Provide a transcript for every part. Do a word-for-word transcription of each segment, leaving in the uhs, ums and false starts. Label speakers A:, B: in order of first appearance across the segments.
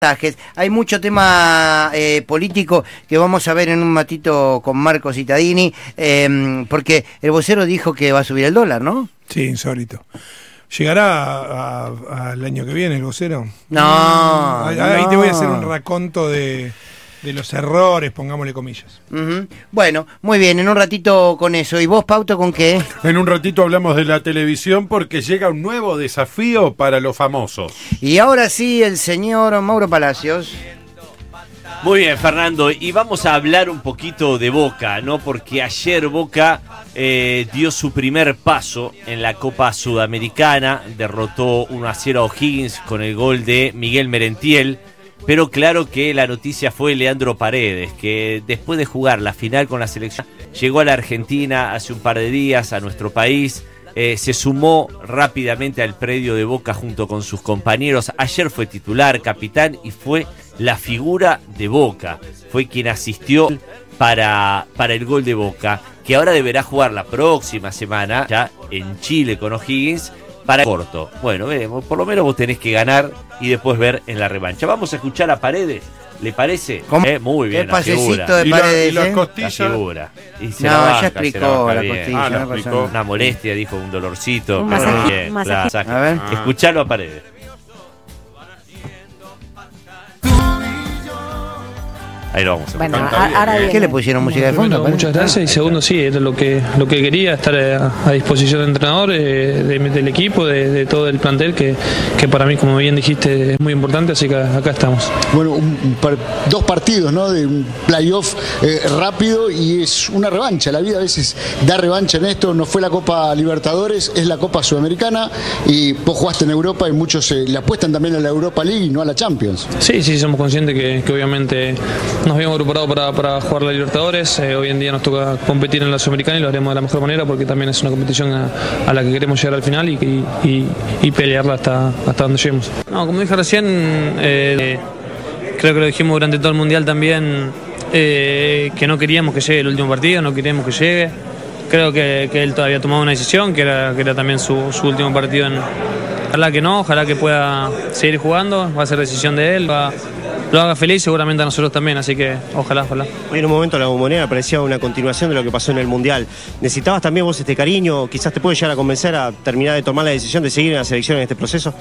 A: Hay mucho tema eh, político que vamos a ver en un ratito con Marco Cittadini, eh, porque el vocero dijo que va a subir el dólar, ¿no?
B: Sí, insólito. ¿Llegará al año que viene el vocero?
A: No,
B: mm, ahí, ahí
A: no.
B: te voy a hacer un raconto de, de los errores, pongámosle comillas.
A: Uh-huh. Bueno, muy bien, en un ratito con eso. ¿Y vos, Pauto, con qué?
C: En un ratito hablamos de la televisión porque llega un nuevo desafío para los famosos.
A: Y ahora sí, el señor Mauro Palacios.
D: Muy bien, Fernando, y vamos a hablar un poquito de Boca, ¿no? Porque ayer Boca eh, dio su primer paso en la Copa Sudamericana, derrotó uno a cero a O'Higgins con el gol de Miguel Merentiel, pero claro que la noticia fue Leandro Paredes, que después de jugar la final con la selección, llegó a la Argentina hace un par de días, a nuestro país, eh, se sumó rápidamente al predio de Boca junto con sus compañeros. Ayer fue titular, capitán y fue la figura de Boca, fue quien asistió para, para el gol de Boca, que ahora deberá jugar la próxima semana ya en Chile con O'Higgins para corto. Bueno, veremos, por lo menos vos tenés que ganar y después ver en la revancha. Vamos a escuchar a Paredes, ¿le parece? Eh, muy bien,
A: la figura. De
C: ¿Y,
A: Paredes,
C: la, y las
A: ¿eh?
C: costillas?
D: La figura. Y se
A: no,
D: la banca,
A: ya explicó
D: se la, banca
A: la
D: bien.
A: costilla.
C: Ah, la
A: no
C: explicó.
D: Una molestia, dijo, un dolorcito.
E: Un
D: pero
E: masaje,
D: bien,
E: masaje.
D: claro.
A: A ver.
C: Ah.
D: Escuchalo a Paredes. Ahí lo vamos a
E: Bueno,
C: Canta bien,
E: ahora
C: ¿eh?
E: viene.
A: ¿Qué le pusieron música de fondo?
F: Primero, muchas gracias. Y segundo, sí, era lo que lo que quería, estar a, a disposición del entrenador, eh, de, del equipo, de, de todo el plantel, que, que para mí, como bien dijiste, es muy importante, así que acá estamos.
G: Bueno, un, un par, dos partidos, ¿no? De un playoff eh, rápido y es una revancha. La vida a veces da revancha en esto. No fue la Copa Libertadores, es la Copa Sudamericana y vos jugaste en Europa y muchos eh, le apuestan también a la Europa League y no a la Champions.
F: Sí, sí, somos conscientes que, que obviamente nos habíamos preparado para, para jugar la Libertadores. Eh, hoy en día nos toca competir en la Sudamericana y lo haremos de la mejor manera porque también es una competición a, a la que queremos llegar al final y, y, y, y pelearla hasta, hasta donde lleguemos. No, como dije recién, eh, creo que lo dijimos durante todo el Mundial también, eh, que no queríamos que llegue el último partido, no queríamos que llegue. Creo que, que él todavía tomado una decisión, que era, que era también su, su último partido. En, ojalá que no, ojalá que pueda seguir jugando, va a ser decisión de él, va, lo haga feliz, seguramente a nosotros también, así que ojalá, ojalá.
H: Hoy en un momento la Bombonera parecía una continuación de lo que pasó en el Mundial. ¿Necesitabas también vos este cariño? ¿Quizás te puede llegar a convencer a terminar de tomar la decisión de seguir en la selección en este proceso?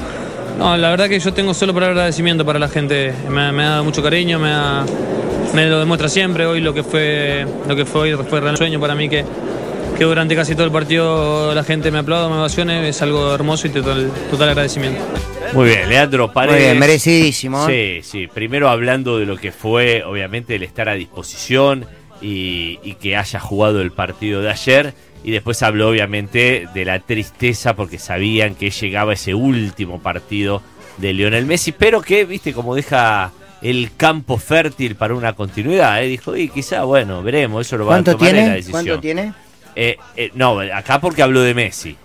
F: No, la verdad que yo tengo solo para agradecimiento para la gente, me, me ha dado mucho cariño, me, ha, me lo demuestra siempre. Hoy lo que fue lo que fue hoy fue un sueño para mí, que, que durante casi todo el partido la gente me aplauda, me ovacione, es algo hermoso y total, total agradecimiento.
D: Muy bien, Leandro Paredes.
A: Muy bien, merecidísimo.
D: Sí, sí. Primero hablando de lo que fue, obviamente, el estar a disposición y, y que haya jugado el partido de ayer. Y después habló, obviamente, de la tristeza porque sabían que llegaba ese último partido de Lionel Messi. Pero que, viste, como deja el campo fértil para una continuidad. ¿eh? Dijo, y quizá, bueno, veremos, eso lo va a tomar en la decisión.
A: ¿Cuánto tiene?
D: Eh, eh, no, acá porque habló de Messi.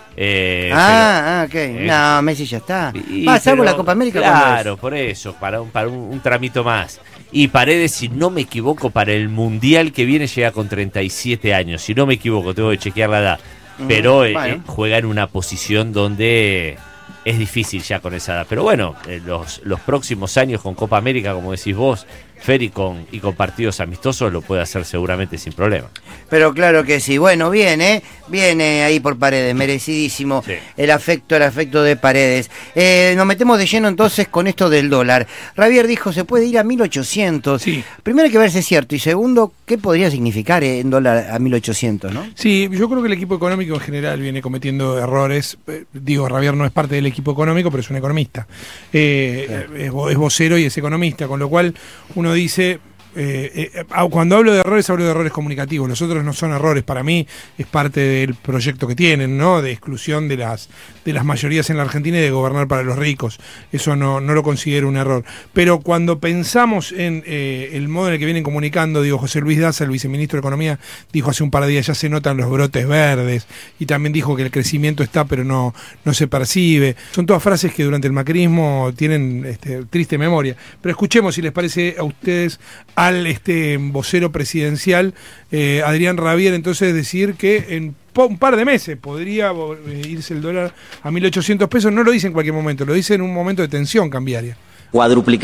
D: Eh,
A: ah, pero, ah, ok.
D: eh,
A: no, Messi ya está.
D: Y,
A: Va, salvo
D: pero,
A: la Copa América.
D: Claro, por eso, para un, para un, un tramito más. Y Paredes, si no me equivoco, para el Mundial que viene llega con treinta y siete años. Si no me equivoco, tengo que chequear la edad. Uh-huh. Pero eh, bueno. eh, juega en una posición donde es difícil ya con esa edad. Pero bueno, eh, los, los próximos años con Copa América, como decís vos, Fer, y con, y con partidos amistosos lo puede hacer seguramente sin problema.
A: Pero claro que sí. Bueno, viene, viene ahí por Paredes, merecidísimo. Sí. El afecto, el afecto de Paredes. Eh, nos metemos de lleno entonces con esto del dólar. Javier dijo, se puede ir a mil ochocientos.
B: Sí.
A: Primero hay que ver si es cierto. Y segundo, ¿qué podría significar en dólar a mil ochocientos, no?
B: Sí, yo creo que el equipo económico en general viene cometiendo errores. Eh, digo, Javier no es parte del equipo económico, pero es un economista. Eh, sí. es, es vocero y es economista, con lo cual uno dice, eh, eh, cuando hablo de errores, hablo de errores comunicativos. Los otros no son errores, para mí es parte del proyecto que tienen, ¿no? De exclusión de las de las mayorías en la Argentina y de gobernar para los ricos. Eso no, no lo considero un error. Pero cuando pensamos en eh, el modo en el que vienen comunicando, digo, José Luis Daza, el viceministro de Economía, dijo hace un par de días, ya se notan los brotes verdes, y también dijo que el crecimiento está pero no, no se percibe. Son todas frases que durante el macrismo tienen este, triste memoria. Pero escuchemos, si les parece a ustedes, al este vocero presidencial, eh, Adrián Rabier, entonces decir que en un par de meses podría irse el dólar a mil ochocientos pesos. No lo dice en cualquier momento, lo dice en un momento de tensión cambiaria.
I: Cuadruplicar